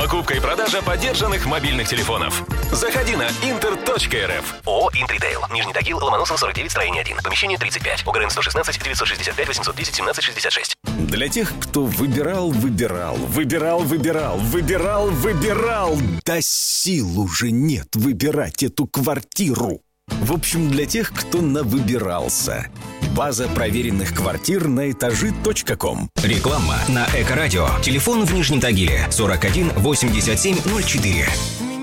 Покупка и продажа подержанных мобильных телефонов. Заходи на inter.rf. ООО «Интритейл». Нижний Тагил, Ломоносов, 49, строение 1. Помещение 35. ОГРН 116 965 810 17 66. Для тех, кто выбирал, да сил уже нет выбирать эту квартиру. В общем, для тех, кто навыбирался. База проверенных квартир на этажи.ком. Реклама на Эко-радио. Телефон в Нижнем Тагиле 41 87 04.